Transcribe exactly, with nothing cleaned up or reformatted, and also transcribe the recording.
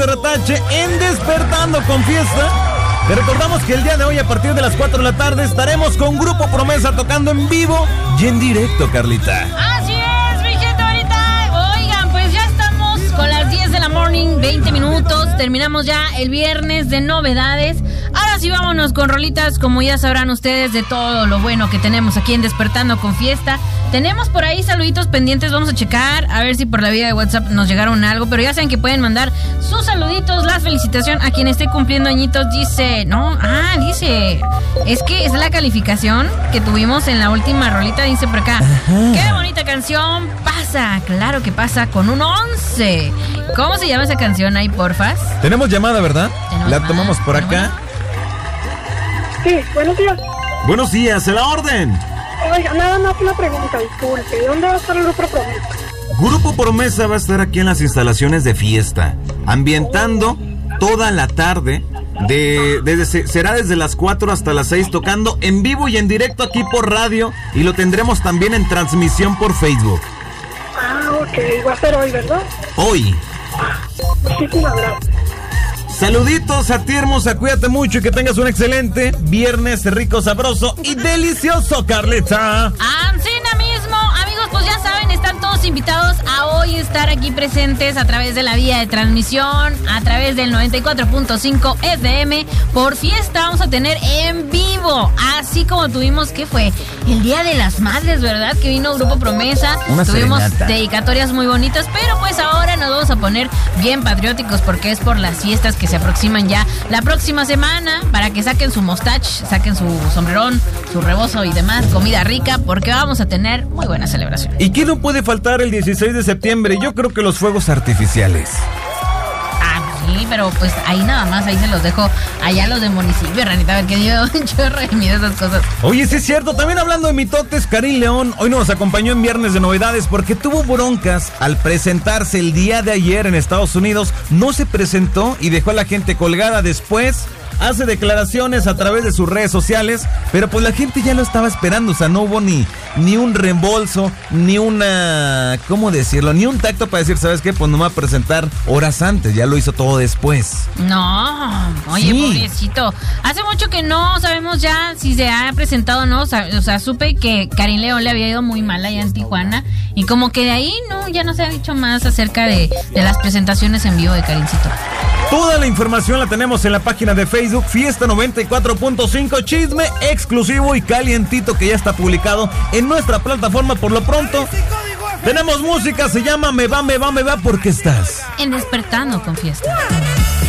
Retache en Despertando con Fiesta. Te recordamos que el día de hoy a partir de las cuatro de la tarde estaremos con Grupo Promesa tocando en vivo y en directo, Carlita. Así es, mi gente bonita. Oigan, pues ya estamos con las diez de la morning, veinte minutos. Terminamos ya el viernes de novedades. Ahora sí vámonos con rolitas, como ya sabrán ustedes, de todo lo bueno que tenemos aquí en Despertando con Fiesta. Tenemos por ahí saluditos pendientes, vamos a checar a ver si por la vía de WhatsApp nos llegaron algo, pero ya saben que pueden mandar sus saluditos, la felicitación a quien esté cumpliendo añitos. Dice, no, ah, dice, es que es la calificación que tuvimos en la última rolita, dice por acá. Ajá. Qué bonita canción, pasa, claro que pasa con un once. ¿Cómo se llama esa canción ahí, porfas? Tenemos llamada, ¿verdad? ¿Tenemos la llamada? tomamos por acá. Sí, buenos días. Buenos días, a la orden. Oiga, nada más una pregunta, disculpe. ¿Dónde va a estar el Grupo Promesa? Grupo Promesa va a estar aquí en las instalaciones de Fiesta, ambientando toda la tarde. De, de, será desde las cuatro hasta las seis, tocando en vivo y en directo aquí por radio. Y lo tendremos también en transmisión por Facebook. Ah, ok. Va a ser hoy, ¿verdad? Hoy. Muchísimas gracias. Saluditos a ti, hermosa, cuídate mucho y que tengas un excelente viernes rico, sabroso y delicioso, Carlita. Ancina mismo, amigos, pues ya saben, están todos invitados a hoy estar aquí presentes a través de la vía de transmisión, a través del noventa y cuatro punto cinco F M. Por Fiesta vamos a tener en vivo, así como tuvimos, ¿qué fue? El Día de las Madres, ¿verdad? Que vino Grupo Promesa. Una Tuvimos serenata. dedicatorias muy bonitas, pero pues ahora nos vamos a poner bien patrióticos porque es por las fiestas que se aproximan ya la próxima semana, para que saquen su mustache, saquen su sombrerón, su rebozo y demás, comida rica, porque vamos a tener muy buena celebración. ¿Y qué no puede faltar el dieciséis de septiembre? Yo creo que los fuegos artificiales. Ah, sí, pero pues ahí nada más, ahí se los dejo allá a los de municipio, Ranita, a ver que yo un chorro de miedo esas cosas. Oye, sí es cierto, también hablando de mitotes, Karim León hoy nos acompañó en Viernes de Novedades porque tuvo broncas al presentarse el día de ayer en Estados Unidos. No se presentó y dejó a la gente colgada. Después hace declaraciones a través de sus redes sociales, pero pues la gente ya lo estaba esperando. O sea, no hubo ni, ni un reembolso, ni una, ¿cómo decirlo? Ni un tacto para decir, ¿sabes qué? Pues no me va a presentar horas antes, ya lo hizo todo después. No, oye, Sí. pobrecito. Hace mucho que no sabemos ya si se ha presentado o no. O sea, o sea, supe que Karim León le había ido muy mal allá en Tijuana. Y como que de ahí no, ya no se ha dicho más acerca de, de las presentaciones en vivo de Karimcito. Toda la información la tenemos en la página de Facebook Fiesta noventa y cuatro punto cinco, chisme exclusivo y calientito que ya está publicado en nuestra plataforma. Por lo pronto tenemos música, se llama Me va, me va, me va porque estás En Despertando con Fiesta.